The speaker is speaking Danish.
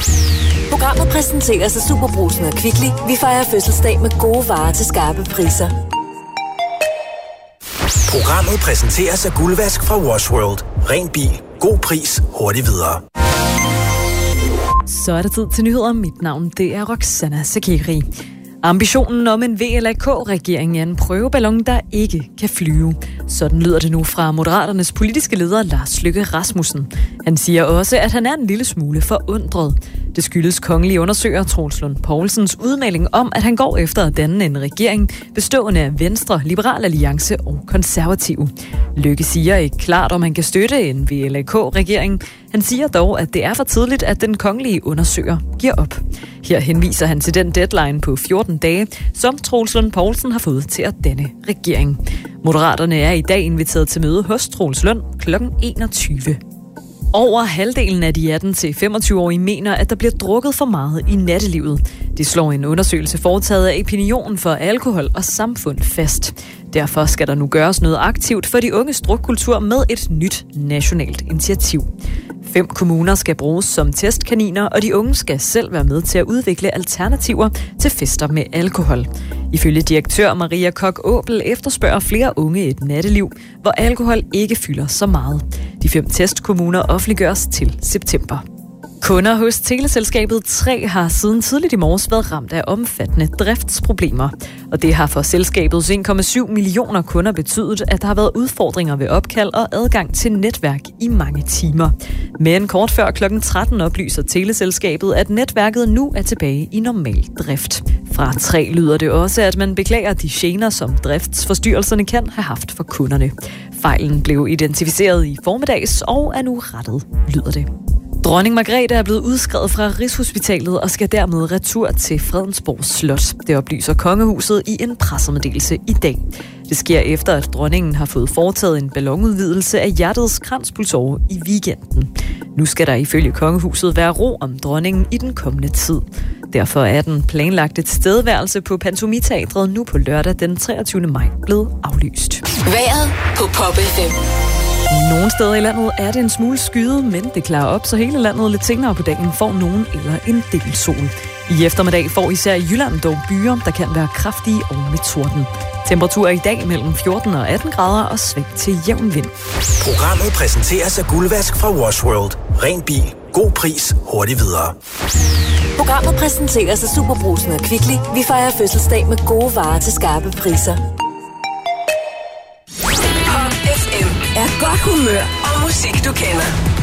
Programmet præsenteres af Superbrugsen og Kvickly. Vi fejrer fødselsdag med gode varer til skarpe priser. Programmet præsenteres af Guldvask fra Wash World. Ren bil, god pris, hurtigt videre. Så er der tid til nyheder. Mit navn, det er Roxana Sakiri. Ambitionen om en VLAK-regering er en prøveballon, der ikke kan flyve. Sådan lyder det nu fra Moderaternes politiske leder Lars Løkke Rasmussen. Han siger også, at han er en lille smule forundret. Det skyldes kongelige undersøger Troels Lund Poulsens udmelding om, at han går efter at danne en regering bestående af Venstre, Liberal Alliance og Konservative. Løkke siger ikke klart, om han kan støtte en VLAK-regering. Han siger dog, at det er for tidligt, at den kongelige undersøger giver op. Her henviser han til den deadline på 14 dage, som Troels Lund Poulsen har fået til at danne regering. Moderaterne er i dag inviteret til møde hos Troels Lund kl. 21. Over halvdelen af de 18-25-årige mener, at der bliver drukket for meget i nattelivet. Det slår en undersøgelse foretaget af Opinion for Alkohol og Samfund fast. Derfor skal der nu gøres noget aktivt for de unges drukkultur med et nyt nationalt initiativ. 5 kommuner skal bruges som testkaniner, og de unge skal selv være med til at udvikle alternativer til fester med alkohol. Ifølge direktør Maria Koch-Åbel efterspørger flere unge et natteliv, hvor alkohol ikke fylder så meget. De 5 testkommuner offentliggøres til september. Kunder hos teleselskabet 3 har siden tidligt i morges været ramt af omfattende driftsproblemer. Og det har for selskabets 1,7 millioner kunder betydet, at der har været udfordringer ved opkald og adgang til netværk i mange timer. Men kort før kl. 13 oplyser teleselskabet, at netværket nu er tilbage i normal drift. Fra 3 lyder det også, at man beklager de gener, som driftsforstyrrelserne kan have haft for kunderne. Fejlen blev identificeret i formiddags og er nu rettet, lyder det. Dronning Margrethe er blevet udskrevet fra Rigshospitalet og skal dermed retur til Fredensborg Slot. Det oplyser kongehuset i en pressemeddelelse i dag. Det sker efter, at dronningen har fået foretaget en ballonudvidelse af hjertets kranspulsåre i weekenden. Nu skal der ifølge kongehuset være ro om dronningen i den kommende tid. Derfor er den planlagte tilstedeværelse på Pantomiteatret nu på lørdag den 23. maj blevet aflyst. Vejret på Pop FM. Nogle steder i landet er det en smule skyet, men det klarer op, så hele landet lidt senere på dagen får nogen eller en del sol. I eftermiddag får især i Jylland dog byer, der kan være kraftige og med torden. Temperaturer i dag mellem 14 og 18 grader og sving til jævn vind. Programmet præsenteres af Guldvask fra Wash World. Ren bil, god pris, hurtigt videre. Programmet præsenteres af Superbrugsen og Kvickly. Vi fejrer fødselsdag med gode varer til skarpe priser. Pop FM er godt humør og musik, du kender.